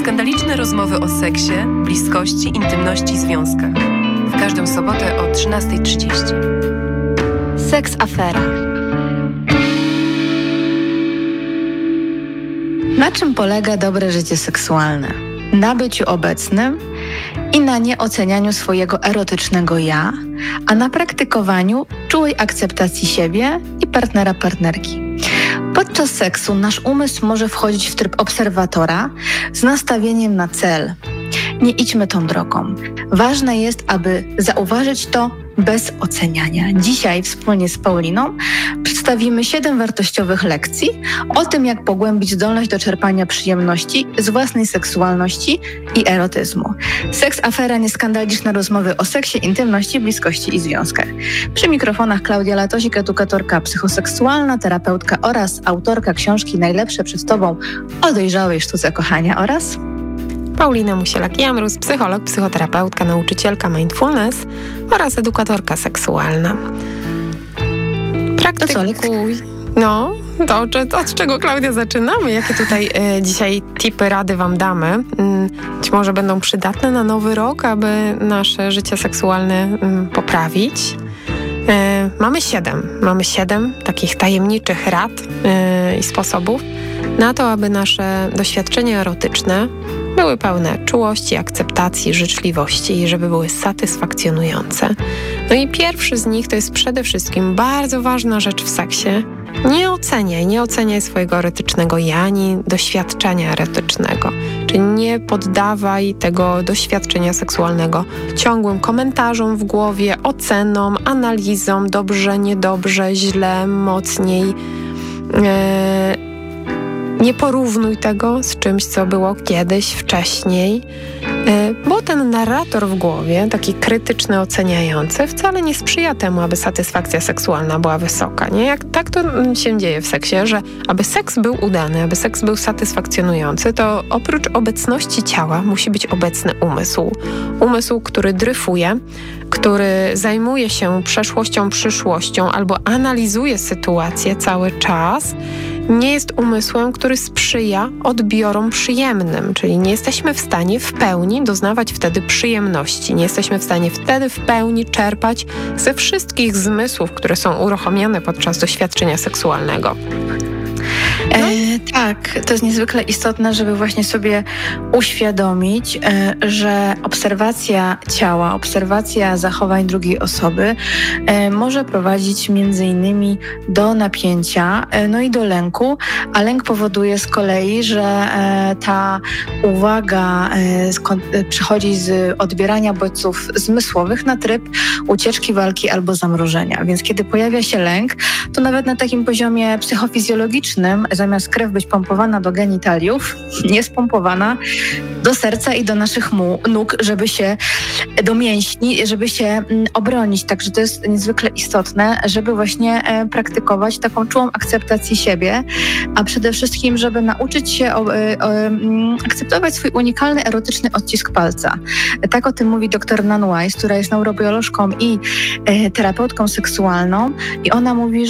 Skandaliczne rozmowy o seksie, bliskości, intymności i związkach. W każdą sobotę o 13:30. Seks Afera. Na czym polega dobre życie seksualne? Na byciu obecnym i na nieocenianiu swojego erotycznego ja, a na praktykowaniu czułej akceptacji siebie i partnera, partnerki. Podczas seksu nasz umysł może wchodzić w tryb obserwatora z nastawieniem na cel. Nie idźmy tą drogą. Ważne jest, aby zauważyć to bez oceniania. Dzisiaj wspólnie z Pauliną przedstawimy 7 wartościowych lekcji o tym, jak pogłębić zdolność do czerpania przyjemności z własnej seksualności i erotyzmu. Seks Afera, nieskandaliczne rozmowy o seksie, intymności, bliskości i związkach. Przy mikrofonach Klaudia Latosik, edukatorka psychoseksualna, terapeutka oraz autorka książki Najlepsze przed Tobą o dojrzałej sztuce kochania oraz Paulina Musielak-Jamrus, psycholog, psychoterapeutka, nauczycielka mindfulness oraz edukatorka seksualna. Praktykuj. Od czego, Klaudia, zaczynamy? Jakie tutaj dzisiaj tipy, rady Wam damy? Być może będą przydatne na nowy rok, aby nasze życie seksualne poprawić. Mamy 7 takich tajemniczych rad i sposobów na to, aby nasze doświadczenia erotyczne były pełne czułości, akceptacji, życzliwości i żeby były satysfakcjonujące. No i pierwszy z nich to jest przede wszystkim bardzo ważna rzecz w seksie. Nie oceniaj swojego erotycznego ja, ani doświadczenia erotycznego. Czyli nie poddawaj tego doświadczenia seksualnego ciągłym komentarzom w głowie, ocenom, analizom, dobrze, niedobrze, źle, mocniej. Nie porównuj tego z czymś, co było kiedyś, wcześniej, bo ten narrator w głowie, taki krytyczny, oceniający, wcale nie sprzyja temu, aby satysfakcja seksualna była wysoka. Nie? Jak tak to się dzieje w seksie, że aby seks był udany, aby seks był satysfakcjonujący, to oprócz obecności ciała musi być obecny umysł. Umysł, który dryfuje, który zajmuje się przeszłością, przyszłością albo analizuje sytuację cały czas, nie jest umysłem, który sprzyja odbiorom przyjemnym, czyli nie jesteśmy w stanie w pełni doznawać wtedy przyjemności, nie jesteśmy w stanie wtedy w pełni czerpać ze wszystkich zmysłów, które są uruchomione podczas doświadczenia seksualnego. Tak, to jest niezwykle istotne, żeby właśnie sobie uświadomić, że obserwacja ciała, obserwacja zachowań drugiej osoby może prowadzić między innymi do napięcia, no i do lęku, a lęk powoduje z kolei, że ta uwaga przychodzi z odbierania bodźców zmysłowych na tryb ucieczki, walki albo zamrożenia. Więc kiedy pojawia się lęk, to nawet na takim poziomie psychofizjologicznym zamiast krew być pompowana do genitaliów, jest pompowana do serca i do naszych nóg, do mięśni, żeby się obronić. Także to jest niezwykle istotne, żeby właśnie praktykować taką czułą akceptację siebie, a przede wszystkim, żeby nauczyć się akceptować swój unikalny, erotyczny odcisk palca. Tak o tym mówi dr Nan Weiss, która jest neurobiolożką i terapeutką seksualną, i ona mówi,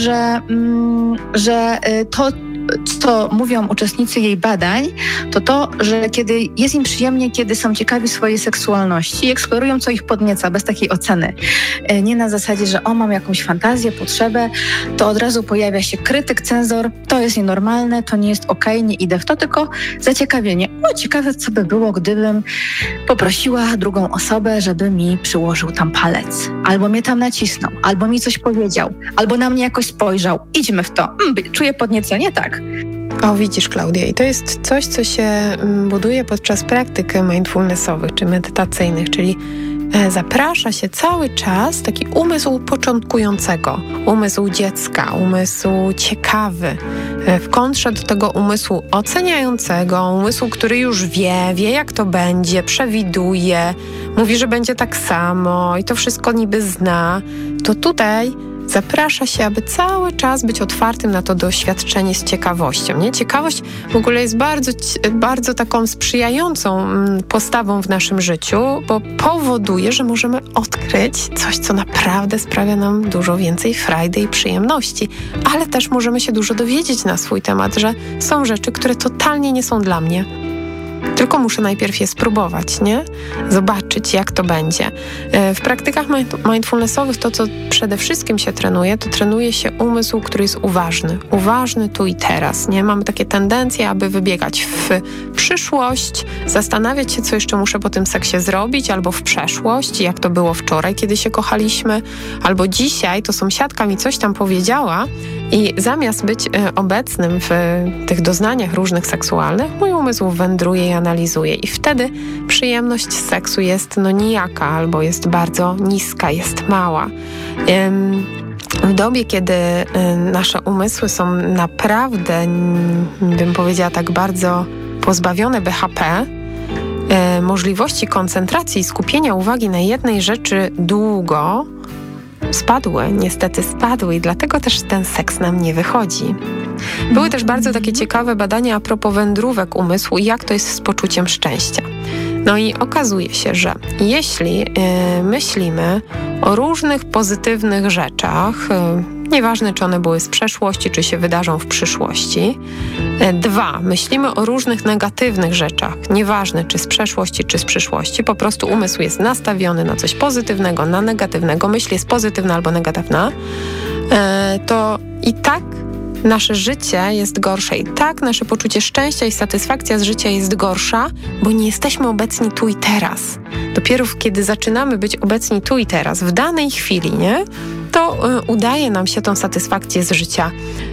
że to, co mówią uczestnicy jej badań, to, że kiedy jest im przyjemnie, kiedy są ciekawi swojej seksualności i eksplorują, co ich podnieca, bez takiej oceny. Nie na zasadzie, że mam jakąś fantazję, potrzebę, to od razu pojawia się krytyk, cenzor, to jest nienormalne, to nie jest okej, nie idę w to, tylko zaciekawienie. Ciekawe, co by było, gdybym poprosiła drugą osobę, żeby mi przyłożył tam palec, albo mnie tam nacisnął, albo mi coś powiedział, albo na mnie jakoś spojrzał. Idźmy w to. Czuję podniecenie, tak. O, widzisz, Klaudia, i to jest coś, co się buduje podczas praktyk mindfulnessowych czy medytacyjnych, czyli zaprasza się cały czas taki umysł początkującego, umysł dziecka, umysł ciekawy, w kontrze do tego umysłu oceniającego, umysłu, który już wie jak to będzie, przewiduje, mówi, że będzie tak samo i to wszystko niby zna, to tutaj zaprasza się, aby cały czas być otwartym na to doświadczenie z ciekawością. Nie? Ciekawość w ogóle jest bardzo taką sprzyjającą postawą w naszym życiu, bo powoduje, że możemy odkryć coś, co naprawdę sprawia nam dużo więcej frajdy i przyjemności, ale też możemy się dużo dowiedzieć na swój temat, że są rzeczy, które totalnie nie są dla mnie. tylko muszę najpierw je spróbować, nie? Zobaczyć, jak to będzie. W praktykach mindfulnessowych to, co przede wszystkim się trenuje, to trenuje się umysł, który jest uważny tu i teraz, nie? Mamy takie tendencje, aby wybiegać w przyszłość, zastanawiać się, co jeszcze muszę po tym seksie zrobić, albo w przeszłość, jak to było wczoraj, kiedy się kochaliśmy, albo dzisiaj to sąsiadka mi coś tam powiedziała i zamiast być obecnym w tych doznaniach różnych seksualnych, mój umysł wędruje i analizuje i wtedy przyjemność z seksu jest nijaka albo jest bardzo niska, jest mała. W dobie, kiedy nasze umysły są naprawdę, bym powiedziała tak bardzo pozbawione BHP, możliwości koncentracji i skupienia uwagi na jednej rzeczy długo niestety spadły i dlatego też ten seks nam nie wychodzi. Były też bardzo takie ciekawe badania a propos wędrówek umysłu i jak to jest z poczuciem szczęścia. No i okazuje się, że jeśli myślimy o różnych pozytywnych rzeczach, nieważne czy one były z przeszłości, czy się wydarzą w przyszłości. 2. Myślimy o różnych negatywnych rzeczach, nieważne czy z przeszłości, czy z przyszłości. Po prostu umysł jest nastawiony na coś pozytywnego, na negatywnego. Myśl jest pozytywna albo negatywna. To i tak nasze życie jest gorsze i tak nasze poczucie szczęścia i satysfakcja z życia jest gorsza, bo nie jesteśmy obecni tu i teraz. Dopiero kiedy zaczynamy być obecni tu i teraz, w danej chwili, nie? To udaje nam się tą satysfakcję z życia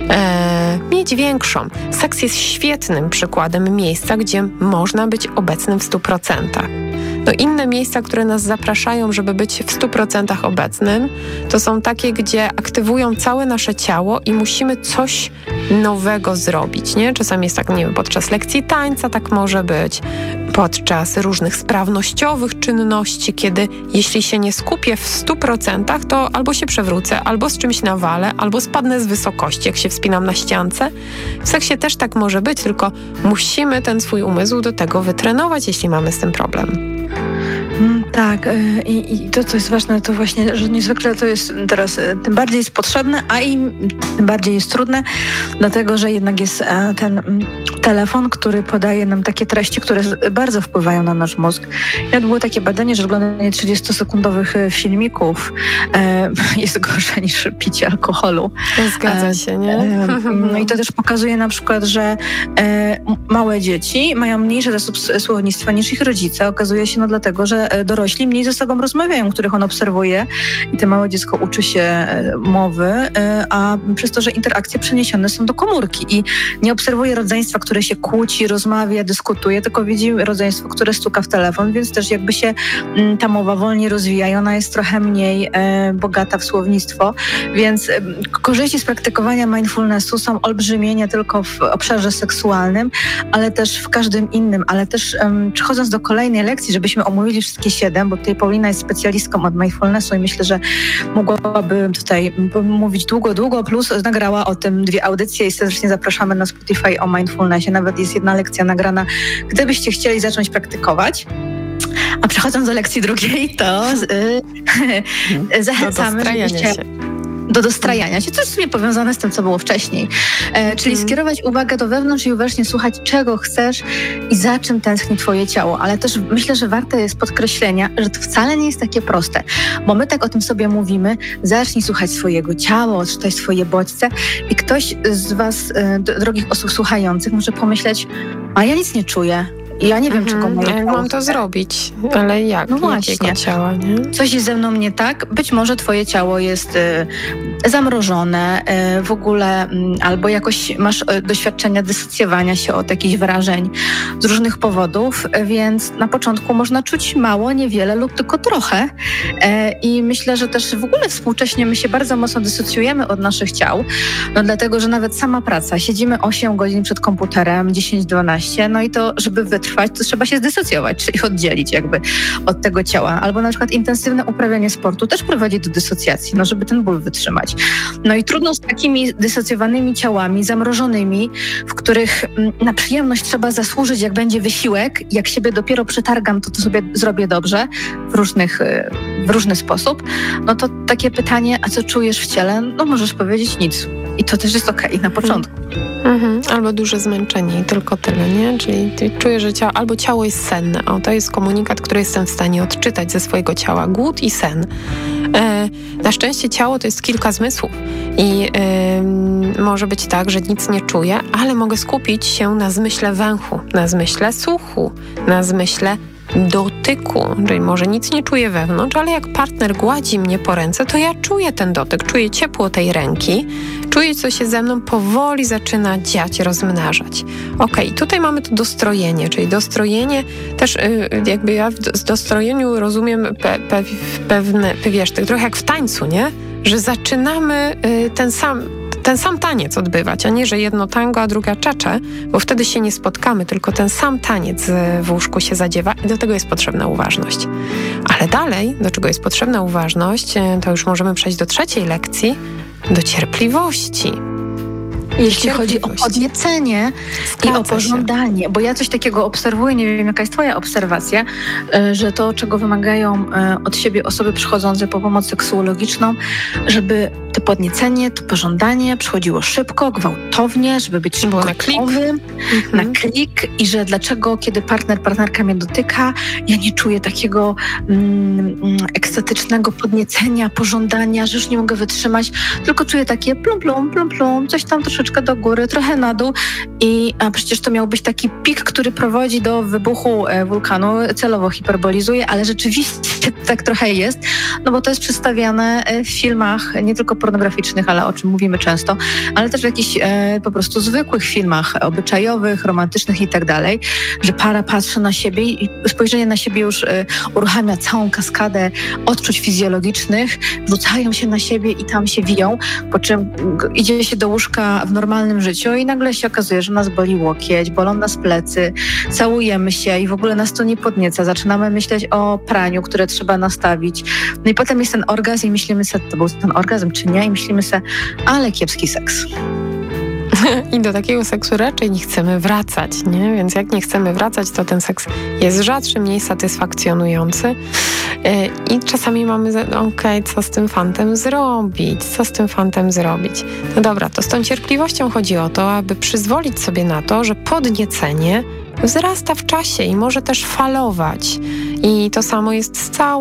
mieć większą. Seks jest świetnym przykładem miejsca, gdzie można być obecnym w 100%. No inne miejsca, które nas zapraszają, żeby być w 100% obecnym, to są takie, gdzie aktywują całe nasze ciało i musimy coś nowego zrobić, nie? Czasami jest tak, nie wiem, podczas lekcji tańca tak może być, podczas różnych sprawnościowych czynności, kiedy jeśli się nie skupię w 100%, to albo się przewrócę, albo z czymś nawalę, albo spadnę z wysokości, jak się wspinam na ściance. W seksie też tak może być, tylko musimy ten swój umysł do tego wytrenować, jeśli mamy z tym problem. Tak, i to, co jest ważne, to właśnie, że niezwykle to jest teraz tym bardziej jest potrzebne, a im tym bardziej jest trudne, dlatego, że jednak jest ten telefon, który podaje nam takie treści, które bardzo wpływają na nasz mózg. Jak było takie badanie, że oglądanie 30-sekundowych filmików jest gorsze niż picie alkoholu. Zgadza się, nie? No i to też pokazuje na przykład, że małe dzieci mają mniejszy zasób słownictwa niż ich rodzice. Okazuje się dlatego, że dorośli mniej ze sobą rozmawiają, których on obserwuje i to małe dziecko uczy się mowy, a przez to, że interakcje przeniesione są do komórki i nie obserwuje rodzeństwa, które się kłóci, rozmawia, dyskutuje, tylko widzi rodzeństwo, które stuka w telefon, więc też jakby się ta mowa wolniej rozwija i ona jest trochę mniej bogata w słownictwo, więc korzyści z praktykowania mindfulnessu są olbrzymie, nie tylko w obszarze seksualnym, ale też w każdym innym, ale też przechodząc do kolejnej lekcji, żebyśmy omówili wszystkie 7, bo tutaj Paulina jest specjalistką od mindfulnessu i myślę, że mogłaby tutaj mówić długo, plus nagrała o tym 2 audycje i serdecznie zapraszamy na Spotify o mindfulnessie. Nawet jest 1 lekcja nagrana, gdybyście chcieli zacząć praktykować. A przechodząc do lekcji 2, to zachęcamy, żebyście do dostrajania się, co jest w sumie powiązane z tym, co było wcześniej. Czyli skierować uwagę do wewnątrz i uważnie słuchać, czego chcesz i za czym tęskni twoje ciało. Ale też myślę, że warte jest podkreślenia, że to wcale nie jest takie proste, bo my tak o tym sobie mówimy, zacznij słuchać swojego ciała, odczytaj swoje bodźce i ktoś z was, drogich osób słuchających, może pomyśleć, a ja nic nie czuję. Ja nie wiem, czego moje ciało mam to zrobić, ale jak? No właśnie. Jakiego ciała, nie? Coś jest ze mną nie tak. Być może twoje ciało jest zamrożone w ogóle, albo jakoś masz doświadczenia dysocjowania się od jakichś wrażeń z różnych powodów, więc na początku można czuć mało, niewiele lub tylko trochę. I myślę, że też w ogóle współcześnie my się bardzo mocno dysocjujemy od naszych ciał, no dlatego, że nawet sama praca, siedzimy 8 godzin przed komputerem, 10-12, no i to, żeby wytrwać, to trzeba się zdysocjować, czyli oddzielić jakby od tego ciała. Albo na przykład intensywne uprawianie sportu też prowadzi do dysocjacji, no żeby ten ból wytrzymać. No i trudno z takimi dysocjowanymi ciałami, zamrożonymi, w których na przyjemność trzeba zasłużyć, jak będzie wysiłek, jak siebie dopiero przetargam, to sobie zrobię dobrze w różny sposób. No to takie pytanie, a co czujesz w ciele? No możesz powiedzieć nic. I to też jest okej na początku. Albo duże zmęczenie i tylko tyle, nie? Czyli czuję, że ciało jest senne. To jest komunikat, który jestem w stanie odczytać ze swojego ciała. Głód i sen. Na szczęście ciało to jest kilka zmysłów i może być tak, że nic nie czuję, ale mogę skupić się na zmyśle węchu, na zmyśle słuchu, na zmyśle dotyku, czyli może nic nie czuję wewnątrz, ale jak partner gładzi mnie po ręce, to ja czuję ten dotyk, czuję ciepło tej ręki, czuję, co się ze mną powoli zaczyna dziać, rozmnażać. Tutaj mamy to dostrojenie, czyli dostrojenie też jakby ja z dostrojeniu rozumiem pewne, wiesz, trochę jak w tańcu, nie? Że zaczynamy ten sam taniec odbywać, a nie, że jedno tango, a druga czacze, bo wtedy się nie spotkamy, tylko ten sam taniec w łóżku się zadziewa i do tego jest potrzebna uważność. Ale dalej, do czego jest potrzebna uważność, to już możemy przejść do trzeciej lekcji, do cierpliwości. Jeśli chodzi o podniecenie i o pożądanie, bo ja coś takiego obserwuję, nie wiem jaka jest twoja obserwacja, że to, czego wymagają od siebie osoby przychodzące po pomoc seksuologiczną, żeby to podniecenie, to pożądanie przychodziło szybko, gwałtownie, żeby być gotowym, na klik i że dlaczego, kiedy partnerka mnie dotyka, ja nie czuję takiego ekstatycznego podniecenia, pożądania, że już nie mogę wytrzymać, tylko czuję takie plum, plum, plum, plum, coś tam troszeczkę do góry, trochę na dół a przecież to miał być taki pik, który prowadzi do wybuchu wulkanu, celowo hiperbolizuję, ale rzeczywiście tak trochę jest, no bo to jest przedstawiane w filmach, nie tylko pornograficznych, ale o czym mówimy często, ale też w jakichś po prostu zwykłych filmach obyczajowych, romantycznych i tak dalej, że para patrzy na siebie i spojrzenie na siebie już uruchamia całą kaskadę odczuć fizjologicznych, rzucają się na siebie i tam się wiją, po czym idzie się do łóżka w normalnym życiu i nagle się okazuje, że nas boli łokieć, bolą nas plecy, całujemy się i w ogóle nas to nie podnieca. Zaczynamy myśleć o praniu, które trzeba nastawić. No i potem jest ten orgazm i myślimy sobie, to był ten orgazm czy nie? I myślimy sobie, ale kiepski seks. I do takiego seksu raczej nie chcemy wracać, nie? Więc jak nie chcemy wracać, to ten seks jest rzadszy, mniej satysfakcjonujący. I czasami mamy, co z tym fantem zrobić? Co z tym fantem zrobić? No dobra, to z tą cierpliwością chodzi o to, aby przyzwolić sobie na to, że podniecenie wzrasta w czasie i może też falować. I to samo jest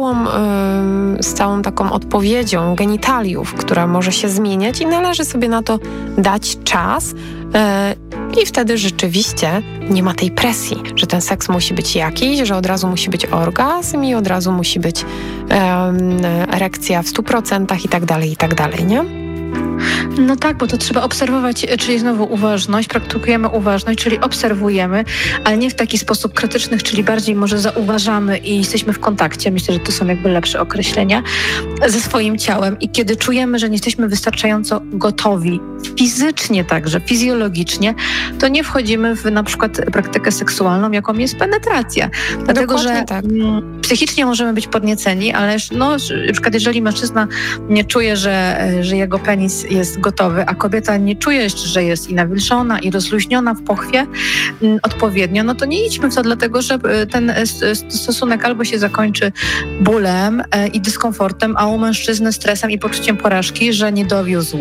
z całą taką odpowiedzią genitaliów, która może się zmieniać i należy sobie na to dać czas i wtedy rzeczywiście nie ma tej presji, że ten seks musi być jakiś, że od razu musi być orgazm i od razu musi być erekcja w 100% i tak dalej, nie? No tak, bo to trzeba obserwować, czyli znowu uważność, praktykujemy uważność, czyli obserwujemy, ale nie w taki sposób krytyczny, czyli bardziej może zauważamy i jesteśmy w kontakcie, myślę, że to są jakby lepsze określenia, ze swoim ciałem i kiedy czujemy, że nie jesteśmy wystarczająco gotowi, fizycznie także, fizjologicznie, to nie wchodzimy w na przykład praktykę seksualną, jaką jest penetracja. Dlatego, dokładnie że tak. Psychicznie możemy być podnieceni, ale na przykład jeżeli mężczyzna nie czuje, że jego penis jest gotowy, a kobieta nie czuje jeszcze, że jest i nawilżona, i rozluźniona w pochwie odpowiednio, no to nie idźmy w to, dlatego że ten stosunek albo się zakończy bólem i dyskomfortem, a u mężczyzny stresem i poczuciem porażki, że nie dowiózł.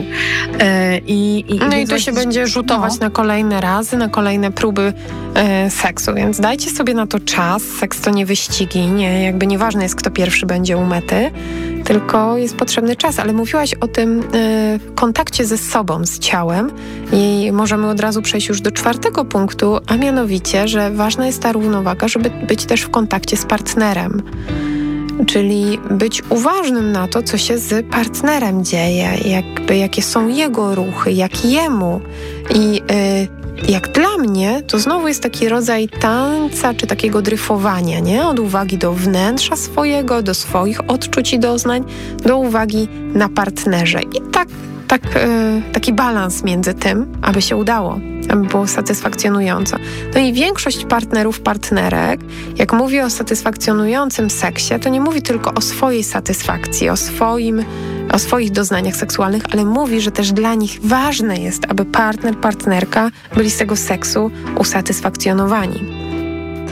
I to się będzie rzutować na kolejne razy, na kolejne próby seksu, więc dajcie sobie na to czas. Seks to nie wyścigi, jakby nieważne jest, kto pierwszy będzie u mety, tylko jest potrzebny czas, ale mówiłaś o tym kontakcie ze sobą, z ciałem i możemy od razu przejść już do czwartego punktu, a mianowicie, że ważna jest ta równowaga, żeby być też w kontakcie z partnerem. Czyli być uważnym na to, co się z partnerem dzieje, jakie są jego ruchy, jak jemu. I jak dla mnie, to znowu jest taki rodzaj tańca, czy takiego dryfowania, nie? Od uwagi do wnętrza swojego, do swoich odczuć i doznań, do uwagi na partnerze. I taki balans między tym, aby się udało, aby było satysfakcjonująco. No i większość partnerów, partnerek, jak mówi o satysfakcjonującym seksie, to nie mówi tylko o swojej satysfakcji, o swoich doznaniach seksualnych, ale mówi, że też dla nich ważne jest, aby partner, partnerka byli z tego seksu usatysfakcjonowani.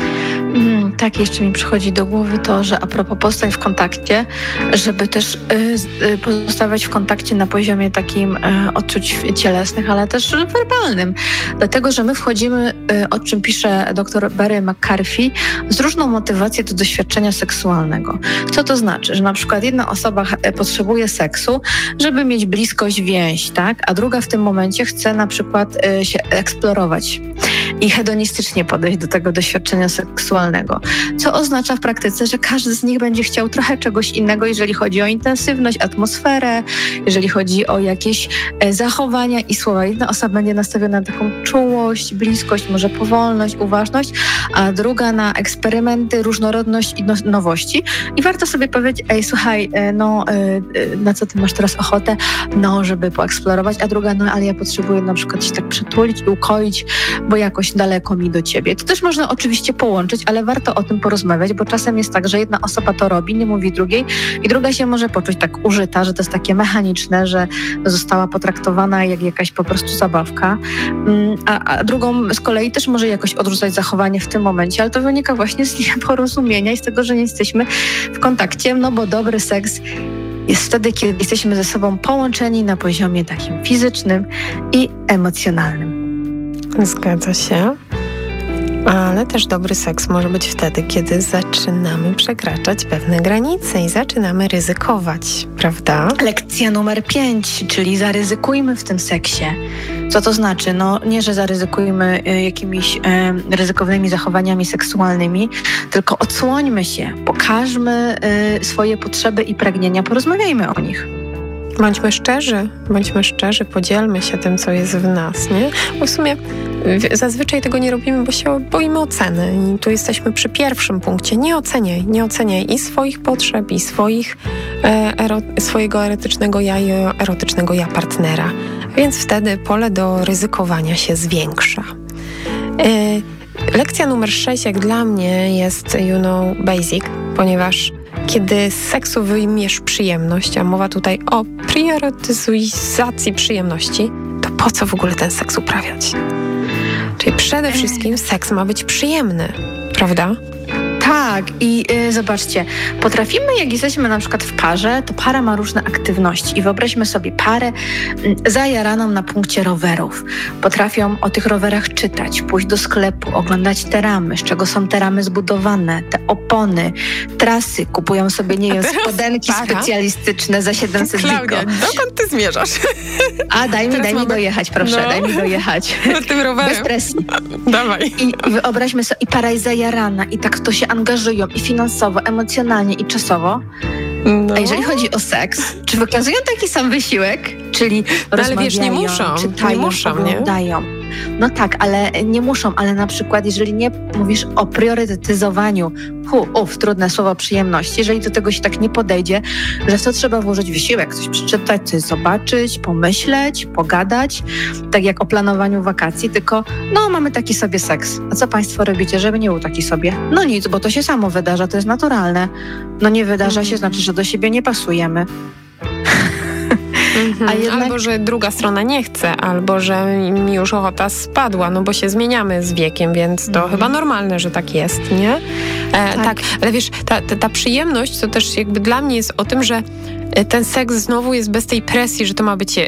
Tak, jeszcze mi przychodzi do głowy to, że a propos postań w kontakcie, żeby też pozostawać w kontakcie na poziomie takim odczuć cielesnych, ale też werbalnym. Dlatego, że my wchodzimy, o czym pisze dr Barry McCarthy, z różną motywacją do doświadczenia seksualnego. Co to znaczy? Że na przykład jedna osoba potrzebuje seksu, żeby mieć bliskość, więź, tak? A druga w tym momencie chce na przykład się eksplorować i hedonistycznie podejść do tego doświadczenia seksualnego. Co oznacza w praktyce, że każdy z nich będzie chciał trochę czegoś innego, jeżeli chodzi o intensywność, atmosferę, jeżeli chodzi o jakieś zachowania i słowa. Jedna osoba będzie nastawiona na taką czułość, bliskość, może powolność, uważność, a druga na eksperymenty, różnorodność i nowości. I warto sobie powiedzieć, słuchaj, na co ty masz teraz ochotę? Żeby poeksplorować, a druga, ale ja potrzebuję na przykład się tak przytulić i ukoić, bo jakoś daleko mi do ciebie. To też można oczywiście połączyć, ale warto o tym porozmawiać, bo czasem jest tak, że jedna osoba to robi, nie mówi drugiej i druga się może poczuć tak użyta, że to jest takie mechaniczne, że została potraktowana jak jakaś po prostu zabawka, a drugą z kolei też może jakoś odrzucać zachowanie w tym momencie, ale to wynika właśnie z nieporozumienia i z tego, że nie jesteśmy w kontakcie, bo dobry seks jest wtedy, kiedy jesteśmy ze sobą połączeni na poziomie takim fizycznym i emocjonalnym. Zgadza się. Ale też dobry seks może być wtedy, kiedy zaczynamy przekraczać pewne granice i zaczynamy ryzykować, prawda? Lekcja numer 5, czyli zaryzykujmy w tym seksie. Co to znaczy? Nie, że zaryzykujmy jakimiś ryzykownymi zachowaniami seksualnymi, tylko odsłońmy się, pokażmy swoje potrzeby i pragnienia, porozmawiajmy o nich. Bądźmy szczerzy, podzielmy się tym, co jest w nas, nie? Bo w sumie zazwyczaj tego nie robimy, bo się boimy oceny i tu jesteśmy przy pierwszym punkcie. Nie oceniaj i swoich potrzeb, i swojego erotycznego ja i erotycznego ja partnera. Więc wtedy pole do ryzykowania się zwiększa. Lekcja numer 6 jak dla mnie jest, basic, ponieważ kiedy z seksu wyjmiesz przyjemność, a mowa tutaj o priorytetyzacji przyjemności, to po co w ogóle ten seks uprawiać? Czyli przede wszystkim seks ma być przyjemny, prawda? Tak, i zobaczcie, potrafimy, jak jesteśmy na przykład w parze, to para ma różne aktywności i wyobraźmy sobie parę zajaraną na punkcie rowerów. Potrafią o tych rowerach czytać, pójść do sklepu, oglądać te ramy, z czego są te ramy zbudowane, te opony, trasy, kupują sobie, spodenki specjalistyczne za 700 zł. Klaudia, dokąd ty zmierzasz? A daj mi dojechać, proszę, daj mi dojechać. Tym rowerem. Bez presji. Dawaj. I wyobraźmy sobie, i para jest zajarana i tak to się angażują i finansowo, emocjonalnie i czasowo. A jeżeli chodzi o seks, czy wykazują taki sam wysiłek? Czyli rozmawiają, ale wiesz, nie muszą, czytają, oglądają. No tak, ale nie muszą, ale na przykład jeżeli nie mówisz o priorytetyzowaniu, trudne słowo, przyjemności, jeżeli do tego się tak nie podejdzie, że w to trzeba włożyć wysiłek, coś przeczytać, coś zobaczyć, pomyśleć, pogadać, tak jak o planowaniu wakacji, tylko mamy taki sobie seks. A co państwo robicie, żeby nie był taki sobie? Nic, bo to się samo wydarza, to jest naturalne. Nie wydarza się, znaczy, że do siebie nie pasujemy. A jednak... Albo, że druga strona nie chce, albo, że mi już ochota spadła, bo się zmieniamy z wiekiem, więc to chyba normalne, że tak jest, nie? Tak, ale wiesz, ta przyjemność to też jakby dla mnie jest o tym, że ten seks znowu jest bez tej presji, że to ma być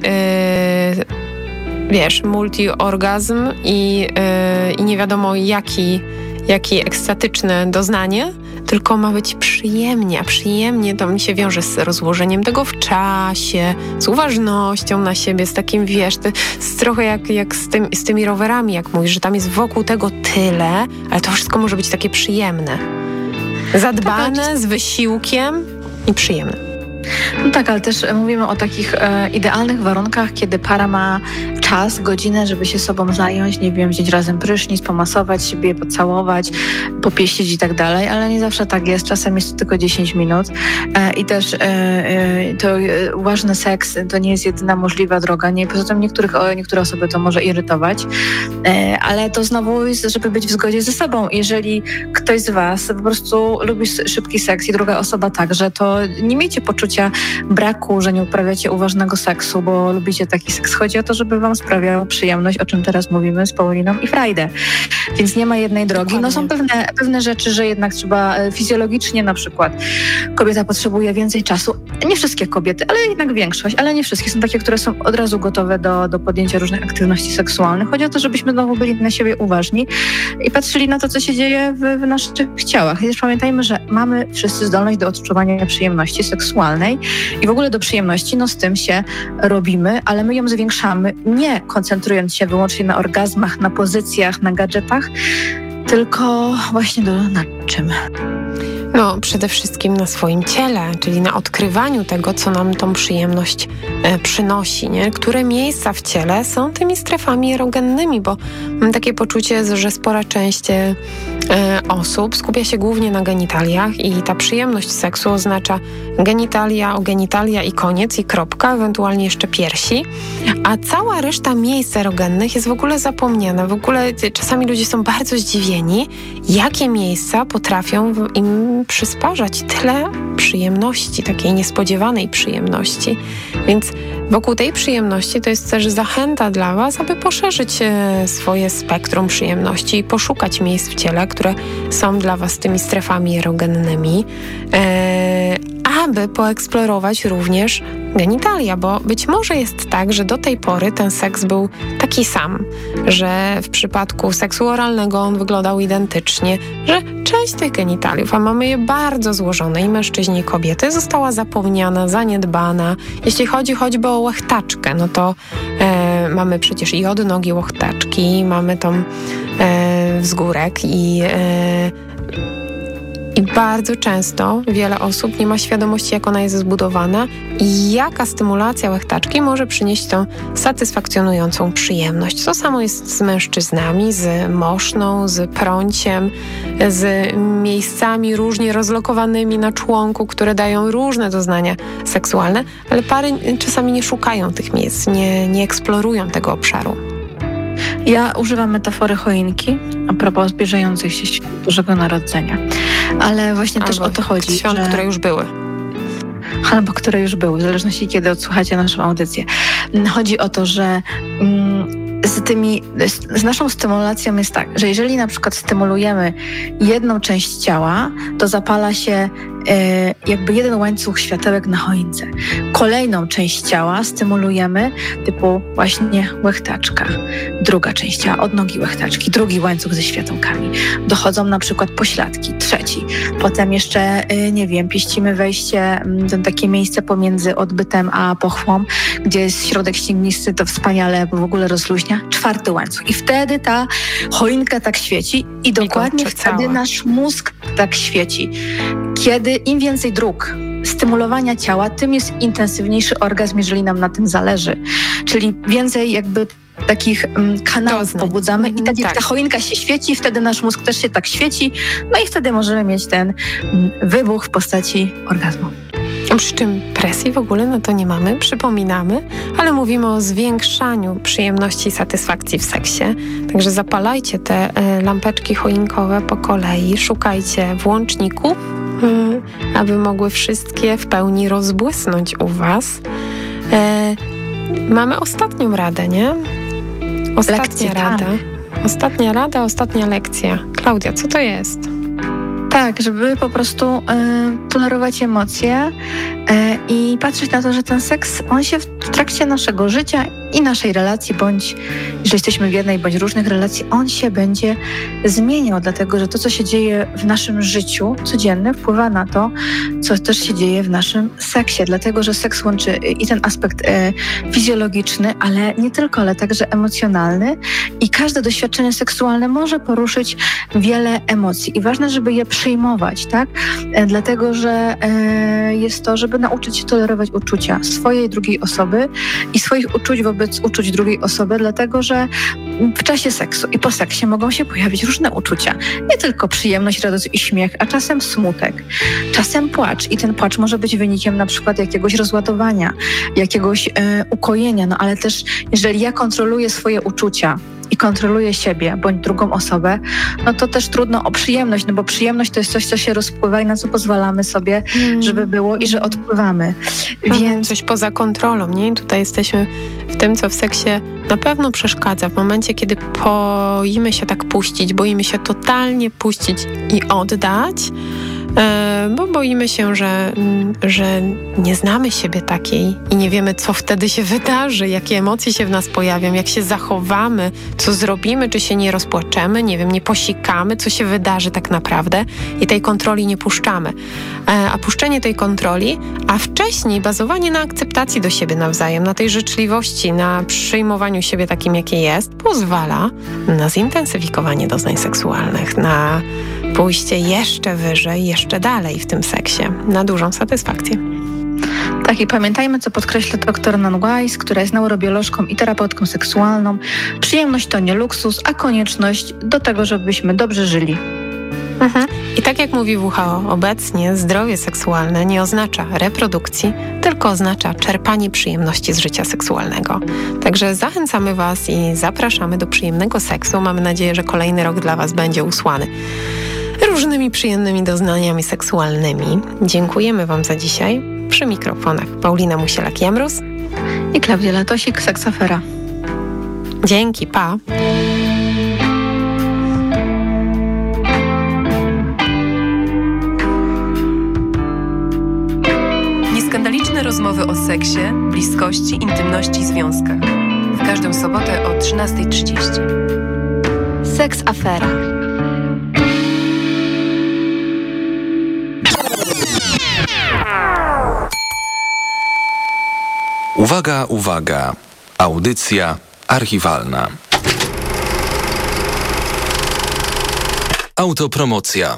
multi-orgazm i nie wiadomo jaki ekstatyczne doznanie, tylko ma być przyjemnie, a przyjemnie to mi się wiąże z rozłożeniem tego w czasie, z uważnością na siebie, z takim, z trochę jak z tymi rowerami, jak mówisz, że tam jest wokół tego tyle, ale to wszystko może być takie przyjemne. Zadbane, z wysiłkiem i przyjemne. Tak, ale też mówimy o takich idealnych warunkach, kiedy para ma czas, godzinę, żeby się sobą zająć, wziąć razem prysznic, pomasować siebie, pocałować, popieścić i tak dalej, ale nie zawsze tak jest. Czasem jest to tylko 10 minut i też to ważny seks to nie jest jedyna możliwa droga. Poza tym niektóre osoby to może irytować, ale to znowu jest, żeby być w zgodzie ze sobą. Jeżeli ktoś z was po prostu lubi szybki seks i druga osoba także, to nie miejcie poczucia braku, że nie uprawiacie uważnego seksu, bo lubicie taki seks. Chodzi o to, żeby wam sprawiało przyjemność, o czym teraz mówimy z Pauliną i Frajdę. Więc nie ma jednej drogi. No są pewne rzeczy, że jednak trzeba fizjologicznie na przykład kobieta potrzebuje więcej czasu. Nie wszystkie kobiety, ale jednak większość, ale nie wszystkie. Są takie, które są od razu gotowe do podjęcia różnych aktywności seksualnych. Chodzi o to, żebyśmy znowu byli na siebie uważni i patrzyli na to, co się dzieje w naszych ciałach. I też pamiętajmy, że mamy wszyscy zdolność do odczuwania przyjemności seksualnej i w ogóle do przyjemności, no z tym się robimy, ale my ją zwiększamy, nie koncentrując się wyłącznie na orgazmach, na pozycjach, na gadżetach, tylko właśnie na czym? No, przede wszystkim na swoim ciele, czyli na odkrywaniu tego, co nam tą przyjemność przynosi, nie? Które miejsca w ciele są tymi strefami erogennymi, bo mam takie poczucie, że spora część osób skupia się głównie na genitaliach i ta przyjemność seksu oznacza genitalia i koniec, i kropka, ewentualnie jeszcze piersi, a cała reszta miejsc erogennych jest w ogóle zapomniana. W ogóle czasami ludzie są bardzo zdziwieni, jakie miejsca potrafią im przysparzać tyle przyjemności, takiej niespodziewanej przyjemności. Więc wokół tej przyjemności to jest też zachęta dla Was, aby poszerzyć swoje spektrum przyjemności i poszukać miejsc w ciele, które są dla Was tymi strefami erogennymi, aby poeksplorować również genitalia, bo być może jest tak, że do tej pory ten seks był taki sam, że w przypadku seksu oralnego on wyglądał identycznie, że część tych genitaliów, a mamy je bardzo złożone, i mężczyźni, i kobiety, została zapomniana, zaniedbana. Jeśli chodzi choćby o łechtaczkę, no to mamy przecież i odnogi łechtaczki, mamy tą wzgórek i bardzo często wiele osób nie ma świadomości, jak ona jest zbudowana i jaka stymulacja łechtaczki może przynieść tą satysfakcjonującą przyjemność. To samo jest z mężczyznami, z moszną, z prąciem, z miejscami różnie rozlokowanymi na członku, które dają różne doznania seksualne, ale pary czasami nie szukają tych miejsc, nie eksplorują tego obszaru. Ja używam metafory choinki a propos zbliżających się świąt Bożego Narodzenia. Ale właśnie też o to chodzi. Świąt, które już były. Albo które już były, w zależności kiedy odsłuchacie naszą audycję. Chodzi o to, że z naszą stymulacją jest tak, że jeżeli na przykład stymulujemy jedną część ciała, to zapala się jakby jeden łańcuch światełek na choince. Kolejną część ciała stymulujemy, typu właśnie łechtaczka. Druga część ciała, odnogi łechtaczki, drugi łańcuch ze światełkami. Dochodzą na przykład pośladki, trzeci. Potem jeszcze, pieścimy wejście, to takie miejsce pomiędzy odbytem a pochwą, gdzie jest środek ścięgnisty, to wspaniale w ogóle rozluźnia. Czwarty łańcuch. I wtedy ta choinka tak świeci i dokładnie wtedy nasz mózg tak świeci. Kiedy im więcej dróg stymulowania ciała, tym jest intensywniejszy orgazm, jeżeli nam na tym zależy. Czyli więcej jakby takich kanałów pobudzamy i tak jak ta choinka się świeci, wtedy nasz mózg też się tak świeci, no i wtedy możemy mieć ten wybuch w postaci orgazmu. Przy czym presji w ogóle no to nie mamy, przypominamy, ale mówimy o zwiększaniu przyjemności i satysfakcji w seksie. Także zapalajcie te lampeczki choinkowe po kolei, szukajcie włączników, aby mogły wszystkie w pełni rozbłysnąć u Was. Mamy ostatnią radę, nie? Ostatnia rada, ostatnia lekcja. Klaudia, co to jest? Tak, żeby po prostu tolerować emocje i patrzeć na to, że ten seks, on się w trakcie naszego życia i naszej relacji, bądź jeżeli jesteśmy w jednej bądź różnych relacji, on się będzie zmieniał, dlatego że to, co się dzieje w naszym życiu codziennym, wpływa na to, co też się dzieje w naszym seksie, dlatego że seks łączy i ten aspekt fizjologiczny, ale nie tylko, ale także emocjonalny i każde doświadczenie seksualne może poruszyć wiele emocji i ważne, żeby je przyjmować, tak? Dlatego, że jest to, żeby nauczyć się tolerować uczucia swojej drugiej osoby i swoich uczuć wobec uczuć drugiej osoby, dlatego, że w czasie seksu i po seksie mogą się pojawić różne uczucia. Nie tylko przyjemność, radość i śmiech, a czasem smutek, czasem płacz i ten płacz może być wynikiem na przykład jakiegoś rozładowania, jakiegoś ukojenia, no ale też jeżeli ja kontroluję swoje uczucia i kontroluje siebie bądź drugą osobę, no to też trudno o przyjemność, no bo przyjemność to jest coś, co się rozpływa i na co pozwalamy sobie, żeby było i że odpływamy. Więc coś poza kontrolą, nie? I tutaj jesteśmy w tym, co w seksie na pewno przeszkadza. W momencie, kiedy boimy się tak puścić, boimy się totalnie puścić i oddać, bo boimy się, że nie znamy siebie takiej i nie wiemy, co wtedy się wydarzy, jakie emocje się w nas pojawią, jak się zachowamy, co zrobimy, czy się nie rozpłaczemy, nie wiem, nie posikamy, co się wydarzy tak naprawdę i tej kontroli nie puszczamy. A puszczenie tej kontroli, a wcześniej bazowanie na akceptacji do siebie nawzajem, na tej życzliwości, na przyjmowaniu siebie takim, jakie jest, pozwala na zintensyfikowanie doznań seksualnych, na pójście jeszcze wyżej, jeszcze dalej w tym seksie, na dużą satysfakcję. Tak, i pamiętajmy, co podkreśla dr Nan Wise, która jest neurobiolożką i terapeutką seksualną. Przyjemność to nie luksus, a konieczność do tego, żebyśmy dobrze żyli. I tak jak mówi WHO, obecnie zdrowie seksualne nie oznacza reprodukcji, tylko oznacza czerpanie przyjemności z życia seksualnego. Także zachęcamy Was i zapraszamy do przyjemnego seksu. Mamy nadzieję, że kolejny rok dla Was będzie usłany różnymi przyjemnymi doznaniami seksualnymi. Dziękujemy Wam za dzisiaj. Przy mikrofonach Paulina Musielak-Jamrus i Klaudia Latosik, Seksafera. Dzięki, pa! Nieskandaliczne rozmowy o seksie, bliskości, intymności i związkach. W każdą sobotę o 13:30. Seksafera. Uwaga, uwaga. Audycja archiwalna. Autopromocja.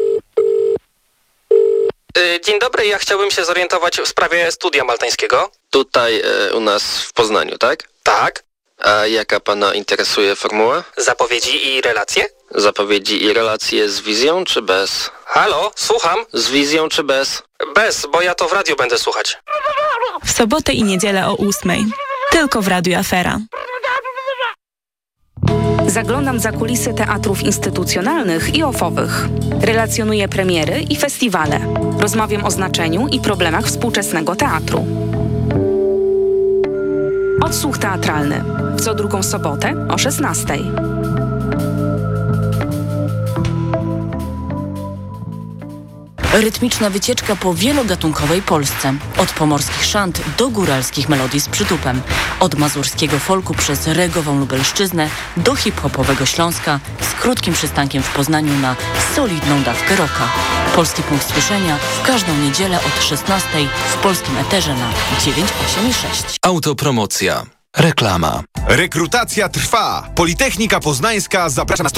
Dzień dobry, ja chciałbym się zorientować w sprawie studia maltańskiego. Tutaj u nas w Poznaniu, tak? Tak. A jaka pana interesuje formuła? Zapowiedzi i relacje? Zapowiedzi i relacje z wizją czy bez? Halo, słucham? Z wizją czy bez? Bez, bo ja to w radiu będę słuchać. W sobotę i niedzielę o 8:00. Tylko w Radiu Afera. Zaglądam za kulisy teatrów instytucjonalnych i ofowych. Relacjonuję premiery i festiwale. Rozmawiam o znaczeniu i problemach współczesnego teatru. Odsłuch teatralny. W co drugą sobotę o 16:00. Rytmiczna wycieczka po wielogatunkowej Polsce. Od pomorskich szant do góralskich melodii z przytupem. Od mazurskiego folku przez regową Lubelszczyznę do hip-hopowego Śląska z krótkim przystankiem w Poznaniu na solidną dawkę rocka. Polski punkt słyszenia w każdą niedzielę od 16:00 w polskim eterze na 9, 8 i 6. Autopromocja. Reklama. Rekrutacja trwa. Politechnika Poznańska zaprasza na